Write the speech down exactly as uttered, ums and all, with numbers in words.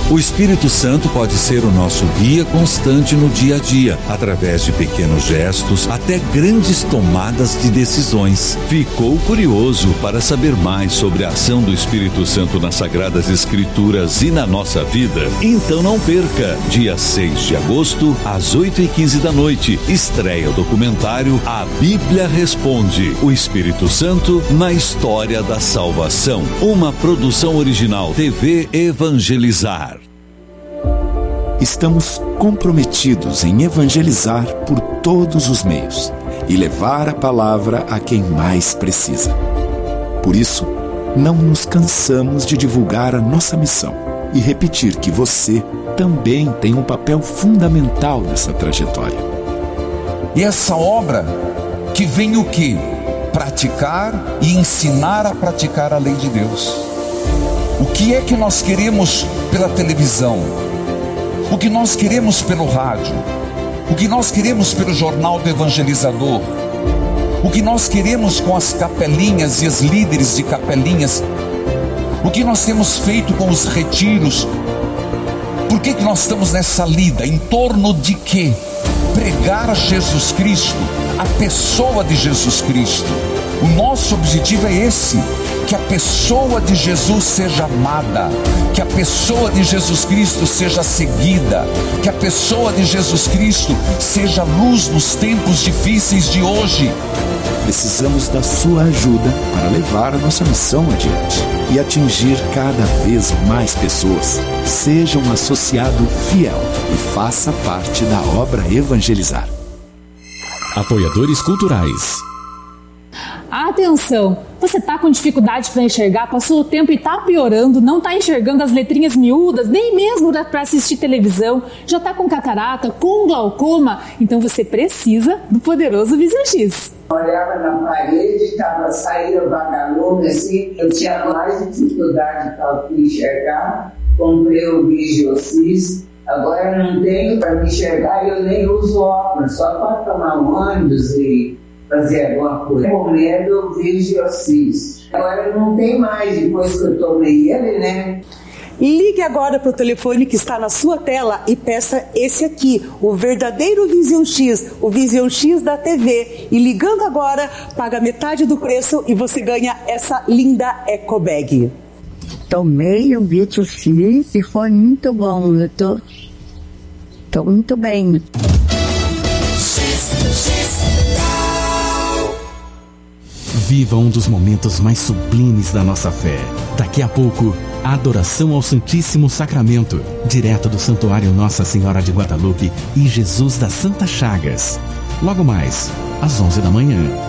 O Espírito Santo pode ser o nosso guia constante no dia a dia, através de pequenos gestos até grandes tomadas de decisões. Ficou curioso para saber mais sobre a ação do Espírito Santo nas Sagradas Escrituras e na nossa vida? Então não perca, dia seis de agosto, às oito e quinze da noite, estreia o documentário A Bíblia Responde, o Espírito Santo na História da Salvação, uma produção original T V Evangelizar. Estamos comprometidos em evangelizar por todos os meios e levar a palavra a quem mais precisa. Por isso, não nos cansamos de divulgar a nossa missão e repetir que você também tem um papel fundamental nessa trajetória. E essa obra que vem o quê? Praticar e ensinar a praticar a lei de Deus. O que é que nós queremos pela televisão? O que nós queremos pelo rádio? O que nós queremos pelo jornal do evangelizador? O que nós queremos com as capelinhas e os líderes de capelinhas? O que nós temos feito com os retiros? Por que que nós estamos nessa lida? Em torno de quê? Pregar Jesus Cristo, a pessoa de Jesus Cristo. O nosso objetivo é esse, que a pessoa de Jesus seja amada, que a pessoa de Jesus Cristo seja seguida, que a pessoa de Jesus Cristo seja luz nos tempos difíceis de hoje. Precisamos da sua ajuda para levar a nossa missão adiante e atingir cada vez mais pessoas. Seja um associado fiel e faça parte da obra Evangelizar. Apoiadores culturais. Atenção! Você está com dificuldade para enxergar, passou o tempo e está piorando, não está enxergando as letrinhas miúdas, nem mesmo para assistir televisão, já está com catarata, com glaucoma, então você precisa do poderoso Vision X. Olhava na parede, estava saindo vagalume assim, eu tinha mais dificuldade para enxergar, comprei o Vision X, agora não tenho para me enxergar e eu nem uso óculos, só para tomar um ônibus e fazer alguma coisa. Recomendo o Vision X. Agora não tem mais, depois que eu tomei ele, né? Ligue agora para o telefone que está na sua tela e peça esse aqui, o verdadeiro Vision X, o Vision X da T V. E ligando agora, paga metade do preço e você ganha essa linda Eco Bag. Tomei o Vision X e foi muito bom. Eu tô, tô muito bem. Viva um dos momentos mais sublimes da nossa fé. Daqui a pouco, a adoração ao Santíssimo Sacramento, direto do Santuário Nossa Senhora de Guadalupe e Jesus das Santas Chagas. Logo mais, às onze da manhã.